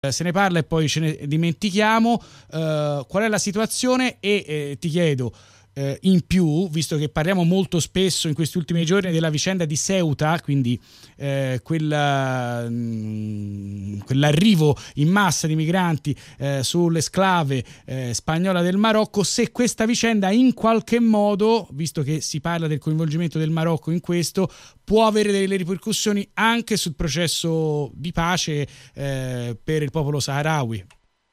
se ne parla e poi ce ne dimentichiamo. Qual è la situazione? E ti chiedo in più, visto che parliamo molto spesso in questi ultimi giorni della vicenda di Ceuta, quindi quell'arrivo in massa di migranti sull'esclave spagnola del Marocco, se questa vicenda in qualche modo, visto che si parla del coinvolgimento del Marocco in questo, può avere delle ripercussioni anche sul processo di pace per il popolo saharawi.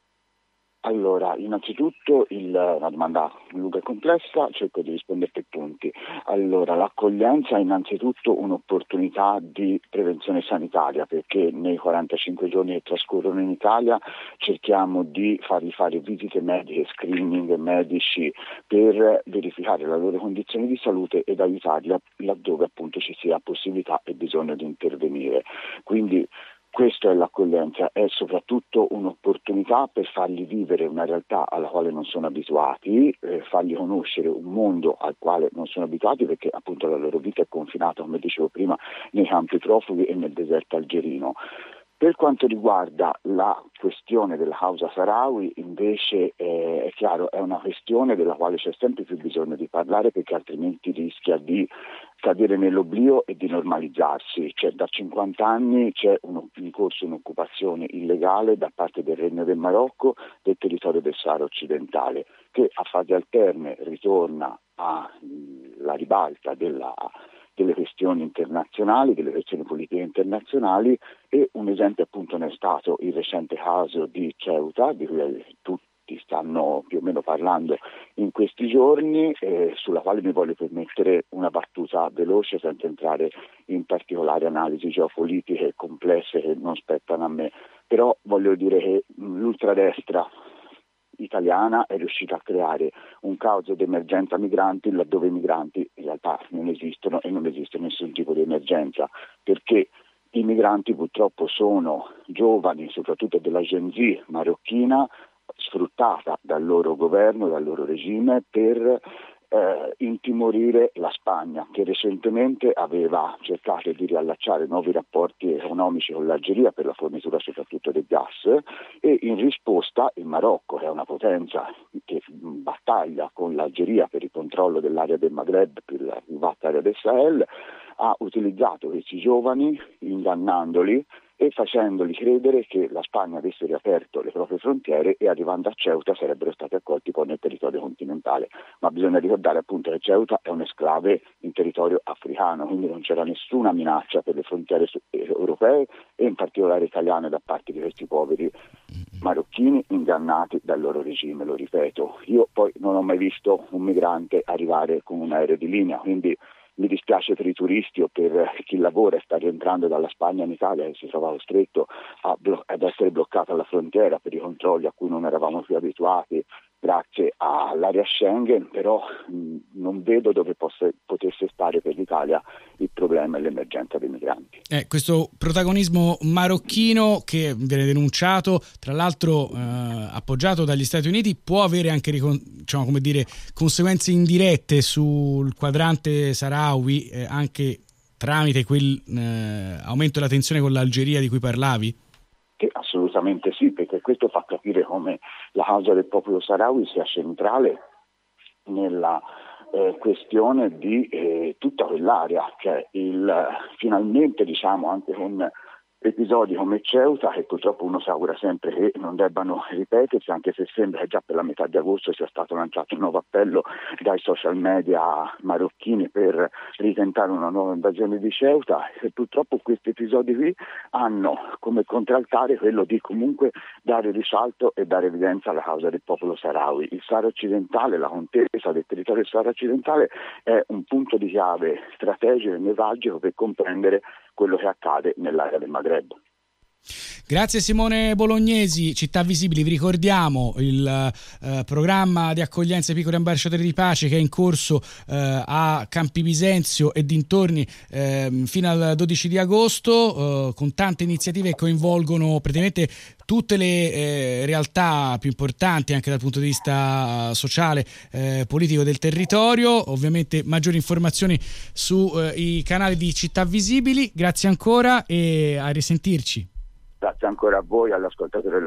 Allora, innanzitutto una domanda lunga e complessa, cerco di rispondere per punti. Allora, l'accoglienza è innanzitutto un'opportunità di prevenzione sanitaria, perché nei 45 giorni che trascorrono in Italia cerchiamo di fargli fare visite mediche, screening medici per verificare la loro condizione di salute ed aiutarli laddove appunto ci sia possibilità e bisogno di intervenire. Quindi questa è l'accoglienza, è soprattutto un'opportunità per fargli vivere una realtà alla quale non sono abituati, fargli conoscere un mondo al quale non sono abituati, perché appunto la loro vita è confinata, come dicevo prima, nei campi profughi e nel deserto algerino. Per quanto riguarda la questione della causa Sahrawi, invece è chiaro, è una questione della quale c'è sempre più bisogno di parlare, perché altrimenti rischia di cadere nell'oblio e di normalizzarsi. Cioè, da 50 anni c'è in corso un'occupazione illegale da parte del Regno del Marocco del territorio del Sahara occidentale, che a fasi alterne ritorna alla ribalta delle questioni internazionali, delle questioni politiche internazionali, e un esempio appunto ne è stato il recente caso di Ceuta, di cui tutti stanno più o meno parlando in questi giorni, sulla quale mi voglio permettere una battuta veloce senza entrare in particolari analisi geopolitiche complesse che non spettano a me, però voglio dire che l'ultradestra italiana è riuscita a creare un caos di emergenza migranti laddove i migranti in realtà non esistono e non esiste nessun tipo di emergenza, perché i migranti purtroppo sono giovani, soprattutto della Gen Z marocchina, sfruttata dal loro governo, dal loro regime per intimorire la Spagna, che recentemente aveva cercato di riallacciare nuovi rapporti economici con l'Algeria per la fornitura soprattutto del gas, e in risposta il Marocco, che è una potenza che battaglia con l'Algeria per il controllo dell'area del Maghreb, per la vasta area del Sahel, ha utilizzato questi giovani ingannandoli e facendoli credere che la Spagna avesse riaperto le proprie frontiere e arrivando a Ceuta sarebbero stati accolti poi nel territorio continentale. Ma bisogna ricordare appunto che Ceuta è un esclave in territorio africano, quindi non c'era nessuna minaccia per le frontiere europee e in particolare italiane da parte di questi poveri marocchini ingannati dal loro regime, lo ripeto. Io poi non ho mai visto un migrante arrivare con un aereo di linea, quindi mi dispiace per i turisti o per chi lavora e sta rientrando dalla Spagna in Italia, che si trova costretto ad essere bloccato alla frontiera per i controlli a cui non eravamo più abituati grazie all'area Schengen, però non vedo dove potesse stare per l'Italia il problema e l'emergenza dei migranti. Questo protagonismo marocchino che viene denunciato, tra l'altro appoggiato dagli Stati Uniti, può avere anche conseguenze indirette sul quadrante saharawi, anche tramite quel aumento della tensione con l'Algeria di cui parlavi? Che assolutamente sì, perché questo fa capire come la causa del popolo saharawi sia centrale nella questione di tutta quell'area, cioè finalmente anche con episodi come Ceuta, che purtroppo uno si augura sempre che non debbano ripetersi, anche se sembra che già per la metà di agosto sia stato lanciato un nuovo appello dai social media marocchini per ritentare una nuova invasione di Ceuta, e purtroppo questi episodi qui hanno come contraltare quello di comunque dare risalto e dare evidenza alla causa del popolo saharawi. Il Sahara occidentale, la contesa del territorio del Sahara occidentale è un punto di chiave strategico e nevralgico per comprendere quello che accade nell'area del Maghreb. Grazie Simone Bolognesi. Città Visibili, vi ricordiamo il programma di accoglienza ai piccoli ambasciatori di pace che è in corso a Campi Bisenzio e dintorni fino al 12 di agosto, con tante iniziative che coinvolgono praticamente tutte le realtà più importanti anche dal punto di vista sociale, politico del territorio. Ovviamente maggiori informazioni sui canali di Città Visibili. Grazie ancora e a risentirci. Grazie ancora a voi, all'ascoltatore